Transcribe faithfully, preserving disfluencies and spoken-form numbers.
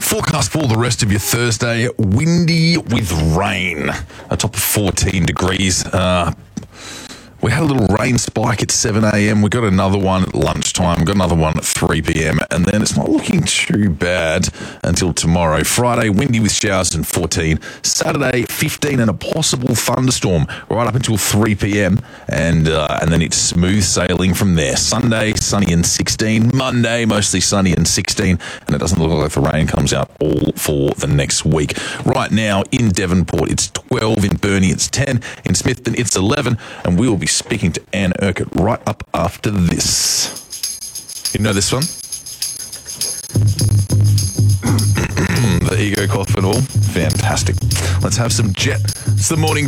Forecast for the rest of your Thursday, windy with rain. A top of fourteen degrees. Uh, we had a little rain spike at seven a.m. We got another one at lunchtime. Got another one at three p.m. And then it's not looking too bad until tomorrow. Friday, windy with showers and fourteen. Saturday, fifteen and a possible thunderstorm right up until three p.m. And uh, and then it's smooth sailing from there. Sunday, sunny and sixteen. Monday, mostly sunny and sixteen. And it doesn't look like the rain comes out all for the next week. Right now in Devonport, it's twelve. In Burnie, it's ten. In Smithton, it's eleven. And we will be speaking to Anne Urquhart right up after this. You know this one? The Ego Cough and all. Fantastic. Let's have some Jet. It's the morning